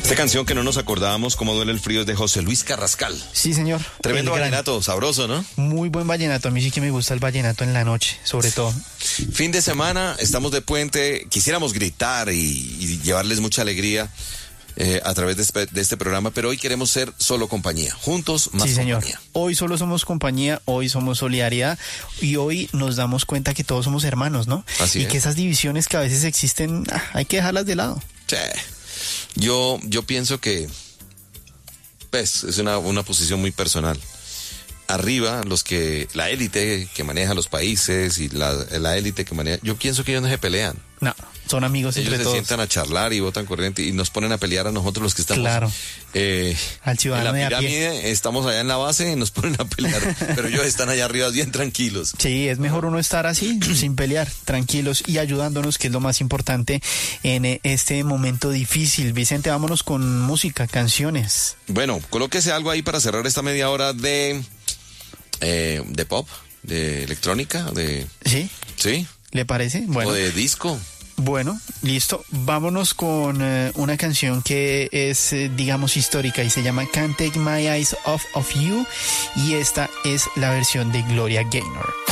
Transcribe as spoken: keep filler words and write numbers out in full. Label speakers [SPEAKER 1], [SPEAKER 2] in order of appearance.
[SPEAKER 1] Esta canción que no nos acordábamos, Cómo duele el frío, es de José Luis Carrascal.
[SPEAKER 2] Sí, señor.
[SPEAKER 1] Tremendo vallenato, sabroso, ¿no?
[SPEAKER 2] Muy buen vallenato. A mí sí que me gusta el vallenato en la noche, sobre todo.
[SPEAKER 1] Fin de semana, estamos de puente. Quisiéramos gritar y, y llevarles mucha alegría eh, a través de este, de este programa, pero hoy queremos ser solo compañía. Juntos, más
[SPEAKER 2] sí, señor.
[SPEAKER 1] compañía.
[SPEAKER 2] Hoy solo somos compañía, hoy somos solidaridad y hoy nos damos cuenta que todos somos hermanos, ¿no?
[SPEAKER 1] Así
[SPEAKER 2] y
[SPEAKER 1] es.
[SPEAKER 2] que esas divisiones que a veces existen, ah, hay que dejarlas de lado.
[SPEAKER 1] Sí. Yo, yo pienso que, pues, es una, una posición muy personal. Arriba, los que, la élite que maneja los países y la, la élite que maneja, yo pienso que ellos no se pelean.
[SPEAKER 2] No, son amigos
[SPEAKER 1] Ellos
[SPEAKER 2] entre
[SPEAKER 1] se
[SPEAKER 2] todos.
[SPEAKER 1] sientan a charlar y votan corriente y nos ponen a pelear a nosotros los que estamos
[SPEAKER 2] Claro.
[SPEAKER 1] eh,
[SPEAKER 2] Al ciudadano
[SPEAKER 1] en
[SPEAKER 2] de
[SPEAKER 1] la
[SPEAKER 2] a pie.
[SPEAKER 1] pirámide, estamos allá en la base y nos ponen a pelear, pero ellos están allá arriba bien tranquilos.
[SPEAKER 2] Sí, es mejor uno estar así, sin pelear, tranquilos y ayudándonos, que es lo más importante en este momento difícil. Vicente, vámonos con música, canciones.
[SPEAKER 1] Bueno, colóquese algo ahí para cerrar esta media hora de, eh, de pop, de electrónica, de...
[SPEAKER 2] ¿Sí?
[SPEAKER 1] ¿Sí?
[SPEAKER 2] ¿Le parece? Bueno.
[SPEAKER 1] O de disco.
[SPEAKER 2] Bueno, listo. Vámonos con eh, una canción que es, eh, digamos, histórica y se llama Can't Take My Eyes Off of You, y esta es la versión de Gloria Gaynor.